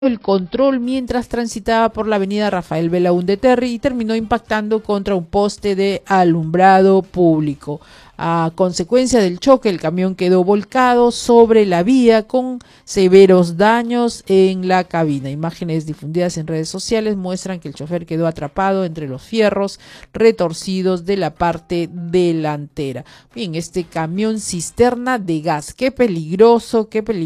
el control mientras transitaba por la avenida Rafael Belaúnde Terry y terminó impactando contra un poste de alumbrado público. A consecuencia del choque, el camión quedó volcado sobre la vía con severos daños en la cabina. Imágenes difundidas en redes sociales muestran que el chofer quedó atrapado entre los fierros retorcidos de la parte delantera. Bien, este camión cisterna de gas. Qué peligroso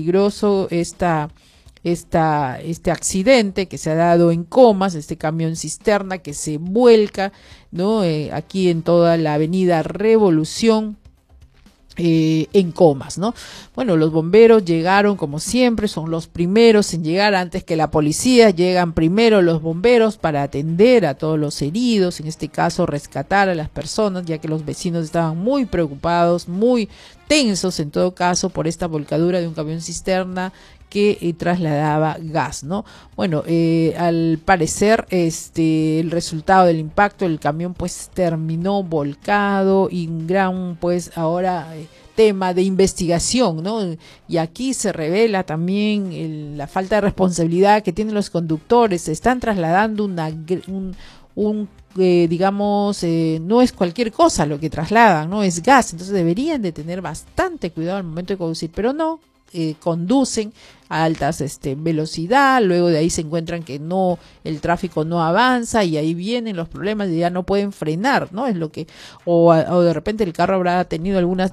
este accidente que se ha dado en Comas, este camión cisterna que se vuelca, ¿no? Aquí en toda la avenida Revolución, en Comas, ¿no? Bueno, los bomberos llegaron como siempre, son los primeros en llegar antes que la policía, llegan primero los bomberos para atender a todos los heridos, en este caso rescatar a las personas, ya que los vecinos estaban muy preocupados, muy tensos en todo caso por esta volcadura de un camión cisterna que trasladaba gas, ¿no? Bueno, al parecer el resultado del impacto, el camión pues terminó volcado y un gran pues ahora tema de investigación, ¿no? Y aquí se revela también la falta de responsabilidad que tienen los conductores. Se están trasladando digamos, no es cualquier cosa lo que trasladan, no es gas, entonces deberían de tener bastante cuidado al momento de conducir, pero no. Conducen a altas velocidad, luego de ahí se encuentran que no, el tráfico no avanza y ahí vienen los problemas y ya no pueden frenar, ¿no? Es lo que, o de repente el carro habrá tenido algunas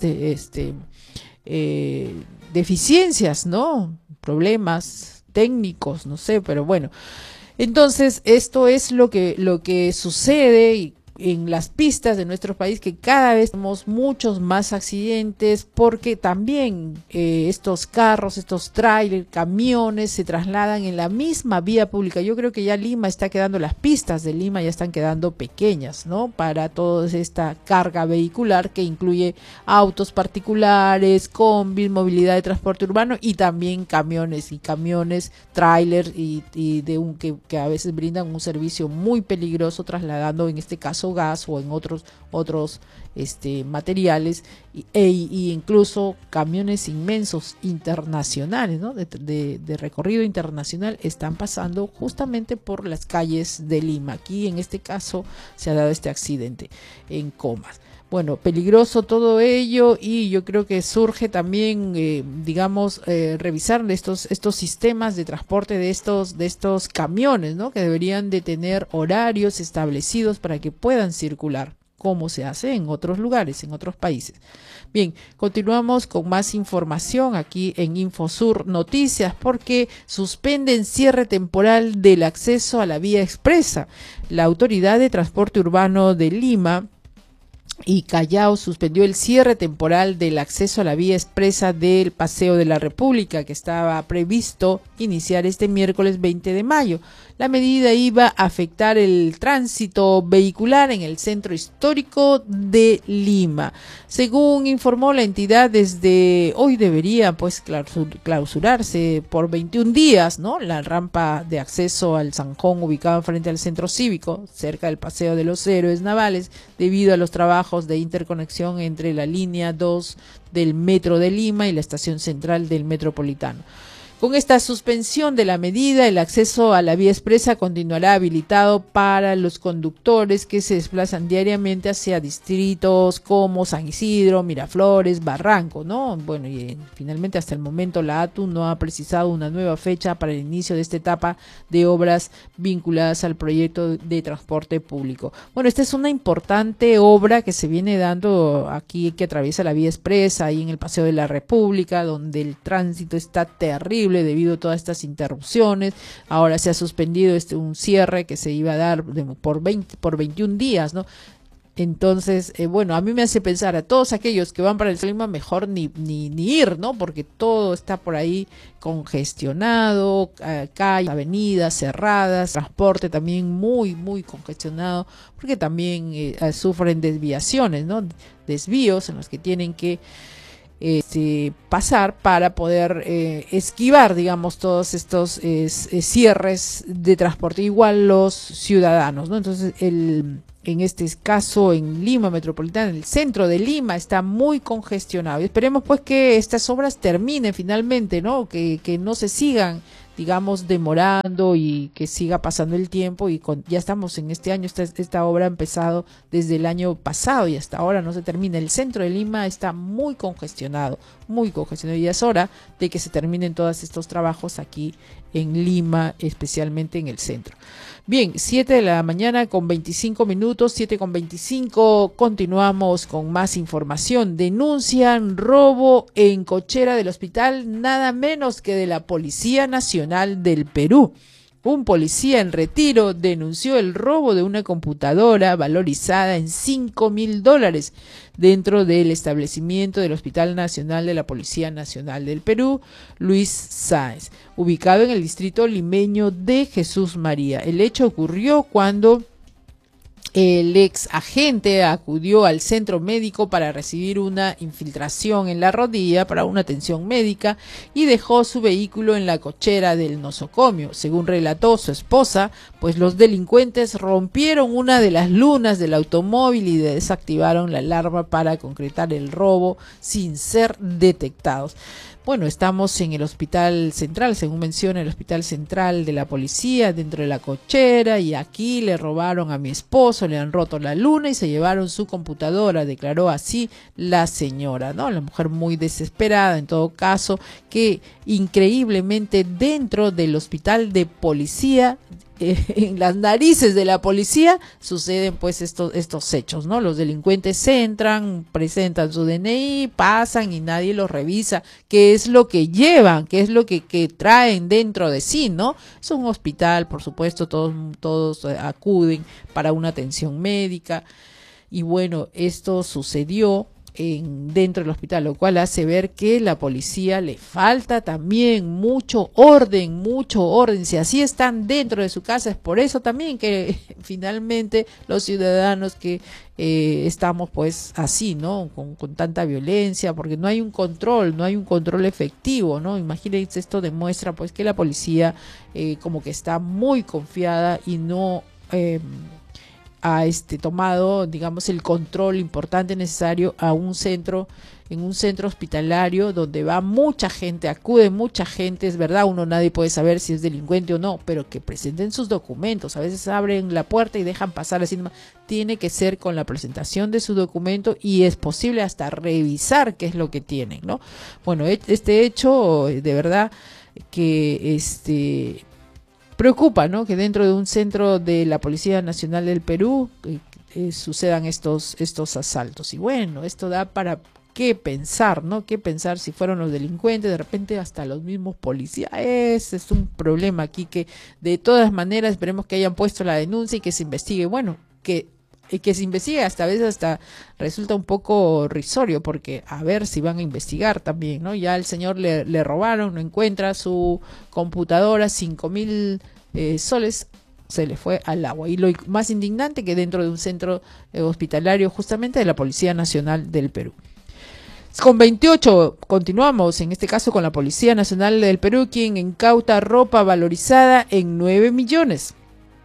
deficiencias, ¿no? Problemas técnicos, no sé, pero bueno. Entonces, esto es lo que sucede en las pistas de nuestro país, que cada vez tenemos muchos más accidentes porque también estos carros, estos trailers, camiones se trasladan en la misma vía pública. Yo creo que ya Lima está quedando, las pistas de Lima ya están quedando pequeñas, ¿no? Para toda esta carga vehicular que incluye autos particulares, combis, movilidad de transporte urbano y también camiones, trailers y que a veces brindan un servicio muy peligroso trasladando en este caso gas o en otros materiales y incluso camiones inmensos internacionales, ¿no? de recorrido internacional están pasando justamente por las calles de Lima. Aquí en este caso se ha dado este accidente en Comas. Bueno, peligroso todo ello y yo creo que surge también, revisar estos sistemas de transporte de estos camiones, ¿no? Que deberían de tener horarios establecidos para que puedan circular, como se hace en otros lugares, en otros países. Bien, continuamos con más información aquí en Infosur Noticias, porque suspenden cierre temporal del acceso a la vía expresa. La Autoridad de Transporte Urbano de Lima y Callao suspendió el cierre temporal del acceso a la vía expresa del Paseo de la República, que estaba previsto iniciar este miércoles 20 de mayo. La medida iba a afectar el tránsito vehicular en el centro histórico de Lima. Según informó la entidad, desde hoy debería pues clausurarse por 21 días, ¿no? La rampa de acceso al Zanjón ubicada frente al centro cívico, cerca del Paseo de los Héroes Navales, debido a los trabajos de interconexión entre la línea 2 del Metro de Lima y la estación central del Metropolitano. Con esta suspensión de la medida, el acceso a la vía expresa continuará habilitado para los conductores que se desplazan diariamente hacia distritos como San Isidro, Miraflores, Barranco, ¿no? Bueno, y finalmente hasta el momento la ATU no ha precisado una nueva fecha para el inicio de esta etapa de obras vinculadas al proyecto de transporte público. Bueno, esta es una importante obra que se viene dando aquí, que atraviesa la vía expresa, ahí en el Paseo de la República, donde el tránsito está terrible debido a todas estas interrupciones. Ahora se ha suspendido un cierre que se iba a dar por 21 días, ¿no? Entonces, a mí me hace pensar a todos aquellos que van para el Lima, mejor ni ir, ¿no? Porque todo está por ahí congestionado, calles, avenidas cerradas, transporte también muy, muy congestionado, porque también sufren desviaciones, ¿no? Desvíos en los que tienen que pasar para poder esquivar, digamos, todos estos cierres de transporte, igual los ciudadanos, ¿no? Entonces, en este caso en Lima Metropolitana, en el centro de Lima, está muy congestionado. Y esperemos pues que estas obras terminen finalmente, ¿no? Que no se sigan digamos, demorando y que siga pasando el tiempo y ya estamos en este año, esta obra ha empezado desde el año pasado y hasta ahora no se termina. El centro de Lima está muy congestionado y es hora de que se terminen todos estos trabajos aquí en Lima, especialmente en el centro. Bien, 7 de la mañana con 25 minutos, 7:25, continuamos con más información. Denuncian robo en cochera del hospital, nada menos que de la Policía Nacional del Perú. Un policía en retiro denunció el robo de una computadora valorizada en $5.000 dentro del establecimiento del Hospital Nacional de la Policía Nacional del Perú, Luis Sáenz, ubicado en el distrito limeño de Jesús María. El hecho ocurrió cuando el ex agente acudió al centro médico para recibir una infiltración en la rodilla para una atención médica y dejó su vehículo en la cochera del nosocomio. Según relató su esposa, pues los delincuentes rompieron una de las lunas del automóvil y desactivaron la alarma para concretar el robo sin ser detectados. Bueno, estamos en el Hospital Central, según menciona el Hospital Central de la Policía, dentro de la cochera, y aquí le robaron a mi esposo, le han roto la luna y se llevaron su computadora, declaró así la señora, ¿no? La mujer muy desesperada, en todo caso, que increíblemente dentro del Hospital de Policía, en las narices de la policía suceden pues estos hechos, ¿no? Los delincuentes entran, presentan su DNI, pasan y nadie los revisa qué es lo que llevan, qué es lo que traen dentro de sí, ¿no? Es un hospital, por supuesto, todos acuden para una atención médica y bueno, esto sucedió dentro del hospital, lo cual hace ver que la policía le falta también mucho orden, si así están dentro de su casa, es por eso también que finalmente los ciudadanos que estamos pues así, ¿no? Con tanta violencia, porque no hay un control efectivo, ¿no? Imagínense, esto demuestra pues que la policía como que está muy confiada y no ha tomado, digamos, el control importante necesario en un centro hospitalario donde va mucha gente, acude mucha gente, es verdad, nadie puede saber si es delincuente o no, pero que presenten sus documentos. A veces abren la puerta y dejan pasar así nomás. Tiene que ser con la presentación de su documento y es posible hasta revisar qué es lo que tienen, ¿no? Bueno, este hecho de verdad que preocupa, ¿no? Que dentro de un centro de la Policía Nacional del Perú sucedan estos asaltos. Y bueno, esto da para qué pensar, ¿no? Qué pensar si fueron los delincuentes, de repente hasta los mismos policías. Ese es un problema aquí que de todas maneras esperemos que hayan puesto la denuncia y que se investigue. Bueno, que se investigue, hasta a veces hasta resulta un poco risorio, porque a ver si van a investigar también, ¿no? Ya el señor le robaron, no encuentra su computadora, 5.000 soles se le fue al agua. Y lo más indignante que dentro de un centro hospitalario justamente de la Policía Nacional del Perú. Con 28, continuamos, en este caso con la Policía Nacional del Perú, quien incauta ropa valorizada en 9 millones.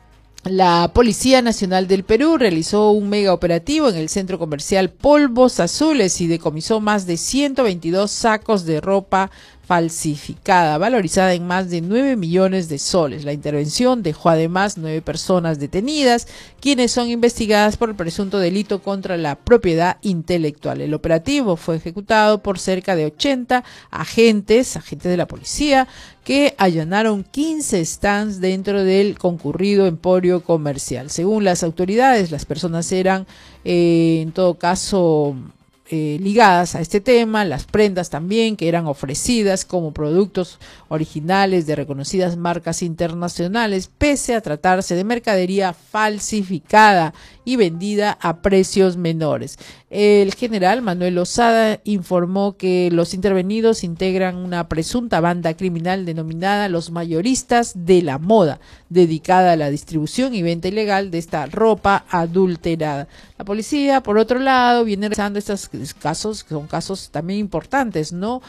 La Policía Nacional del Perú realizó un mega operativo en el centro comercial Polvos Azules y decomisó más de 122 sacos de ropa falsificada, valorizada en más de 9 millones de soles. La intervención dejó además 9 personas detenidas, quienes son investigadas por el presunto delito contra la propiedad intelectual. El operativo fue ejecutado por cerca de 80 agentes de la policía, que allanaron 15 stands dentro del concurrido emporio comercial. Según las autoridades, las personas eran, en todo caso, ligadas a este tema, las prendas también que eran ofrecidas como productos originales de reconocidas marcas internacionales, pese a tratarse de mercadería falsificada y vendida a precios menores. El general Manuel Lozada informó que los intervenidos integran una presunta banda criminal denominada Los Mayoristas de la Moda, dedicada a la distribución y venta ilegal de esta ropa adulterada. La policía, por otro lado, viene realizando estos casos, que son casos también importantes, ¿no?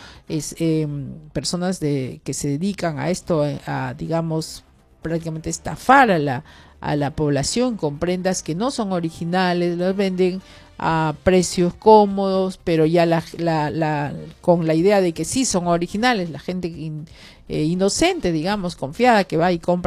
Personas que se dedican a esto, digamos, prácticamente estafar a la población con prendas que no son originales, las venden a precios cómodos, pero ya con la idea de que sí son originales, la gente inocente, digamos, confiada, que va y compra